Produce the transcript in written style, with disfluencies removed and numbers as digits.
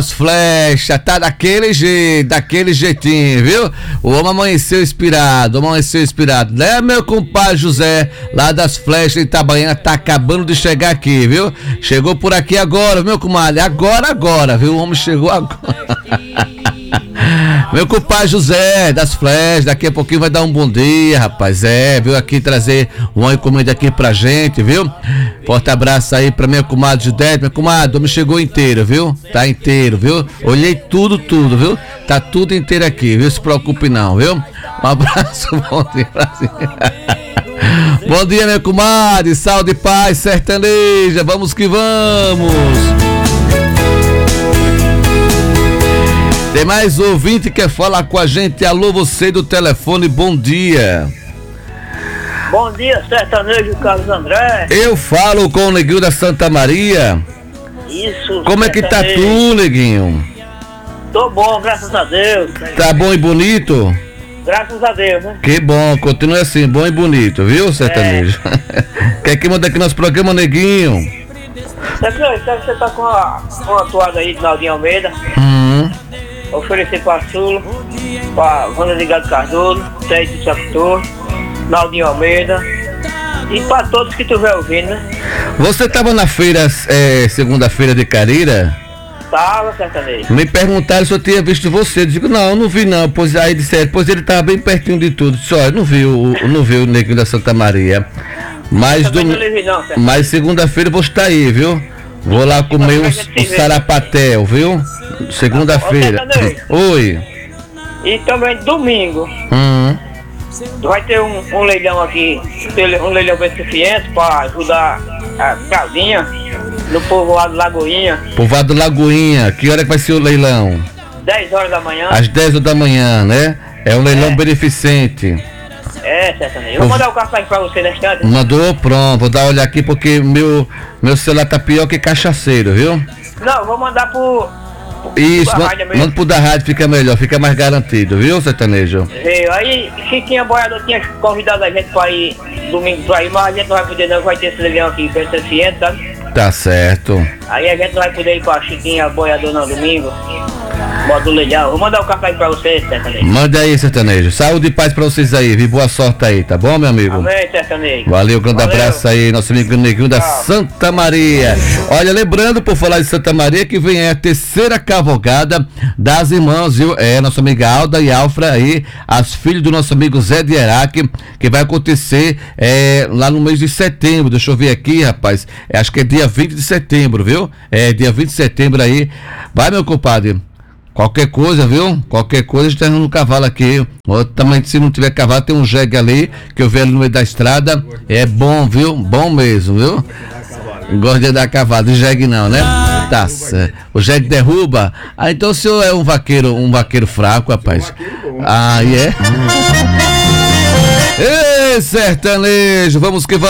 Flecha, tá daquele jeito, daquele jeitinho, viu? O homem amanheceu inspirado, né, meu compadre José, lá das Flechas em Itabaiana, tá acabando de chegar aqui, viu? Chegou por aqui agora, meu comadre, agora, viu? O homem chegou agora. Meu compadre José das Flechas, daqui a pouquinho vai dar um bom dia, rapaz. Veio aqui trazer uma encomenda aqui pra gente, viu? Forte abraço aí pra minha comadre Judete. Minha comadre, o homem chegou inteiro, viu? Tá inteiro, viu? Olhei tudo, viu? Tá tudo inteiro aqui, viu? Se preocupe não, viu? Um abraço, bom dia pra você. Bom dia, minha comadre. Saúde e paz sertaneja. Vamos que vamos. Tem mais ouvinte que quer falar com a gente. Alô, você do telefone, bom dia. Bom dia, sertanejo Carlos André. Eu falo com o Neguinho da Santa Maria. Isso. Como é que tá tu, Neguinho? Tô bom, graças a Deus. Tá bom e bonito? Graças a Deus, né? Que bom, continue assim, bom e bonito, viu, sertanejo? Quer que manda aqui nosso programa, Neguinho? Sertanejo, sabe que você tá com uma toada aí de Naldinho Almeida? Oferecer pra Sula, pra Wanda de Gado Cardoso, Sérgio de Sacutor, Naldinho Almeida e pra todos que estiver ouvindo, né? Você tava na feira, segunda-feira de Carira? Tava, sertanejo. Me perguntaram se eu tinha visto você. Eu digo, não vi não. Pois aí disseram, pois ele tava bem pertinho de tudo. Disse, olha, não vi o Neguinho da Santa Maria. Mas segunda-feira eu vou estar aí, viu? Vou lá comer o sarapatel, viu? Segunda-feira. Oi. E também domingo. Vai ter um leilão aqui, um leilão beneficente para ajudar a casinha no povoado Lagoinha. Povoado Lagoinha, que hora que vai ser o leilão? 10 horas da manhã. Às 10 horas da manhã, né? É um leilão beneficente. Sertanejo. Vou mandar o cartão aí pra você na estrada. Mandou? Pronto, vou dar uma olhada aqui porque meu celular tá pior que cachaceiro, viu? Não, vou mandar pro... Isso, manda pro da rádio, fica melhor, fica mais garantido, viu, sertanejo? Aí, Chiquinha Boiador tinha convidado a gente pra ir domingo pra ir, mas a gente não vai poder não, vai ter esse leilão aqui, beneficente, sabe? Tá certo. Aí a gente não vai poder ir pra Chiquinha Boiador no domingo. Bota o leilão. Vou mandar o cartão aí pra vocês, sertanejo. Manda aí, sertanejo. Saúde e paz pra vocês aí, viu? Boa sorte aí, tá bom, meu amigo? Amém, sertanejo. Valeu, grande abraço aí, nosso amigo Neguinho da Santa Maria. Olha, lembrando, por falar de Santa Maria, que vem a terceira cavalgada das irmãs, viu? Nossa amiga Alda e Alfra aí, as filhas do nosso amigo Zé de Iraque, que vai acontecer lá no mês de setembro. Deixa eu ver aqui, rapaz. Acho que é dia 20 de setembro, viu? Dia 20 de setembro aí. Vai, meu compadre. Qualquer coisa, viu? Qualquer coisa, a gente tá no cavalo aqui. Também, se não tiver cavalo, tem um jegue ali, que eu vi ali no meio da estrada. É bom, viu? Bom mesmo, viu? Gosto de andar a cavalo, de jegue não, né? Tá certo. O jegue derruba. Então o senhor é um vaqueiro fraco, rapaz. E é? Ei, sertanejo, vamos que vamos.